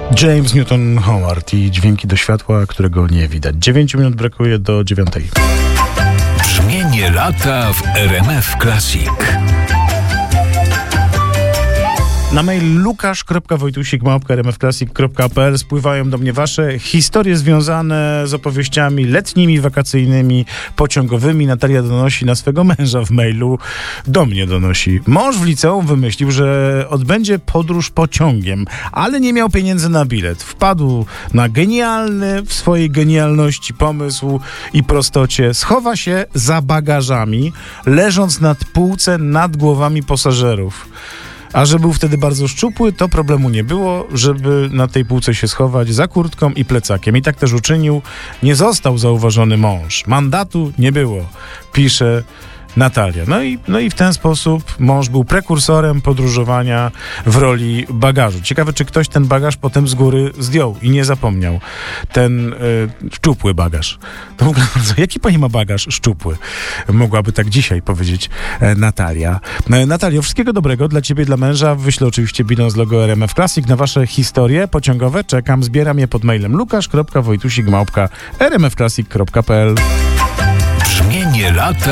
James Newton Howard i dźwięki do światła, którego nie widać. 9 minut brakuje do 9. Brzmienie lata w RMF Classic. Na mail lukasz.wojtusik@rmfclassic.pl spływają do mnie wasze historie związane z opowieściami letnimi, wakacyjnymi, pociągowymi. Natalia donosi na swego męża w mailu. Do mnie donosi. Mąż w liceum wymyślił, że odbędzie podróż pociągiem, ale nie miał pieniędzy na bilet. Wpadł na genialny w swojej genialności pomysł i prostocie. Schowa się za bagażami, leżąc nad półce nad głowami pasażerów. A że był wtedy bardzo szczupły, to problemu nie było, żeby na tej półce się schować za kurtką i plecakiem. I tak też uczynił. Nie został zauważony mąż. Mandatu nie było, pisze Natalia. No i w ten sposób mąż był prekursorem podróżowania w roli bagażu. Ciekawe, czy ktoś ten bagaż potem z góry zdjął i nie zapomniał. Ten szczupły bagaż. To w ogóle bardzo, jaki pani ma bagaż szczupły? Mogłaby tak dzisiaj powiedzieć Natalia. Natalio, wszystkiego dobrego dla ciebie, dla męża. Wyślę oczywiście bilans z logo RMF Classic. Na wasze historie pociągowe czekam. Zbieram je pod mailem lukasz.wojtusik@rmfclassic.pl. Brzmienie lata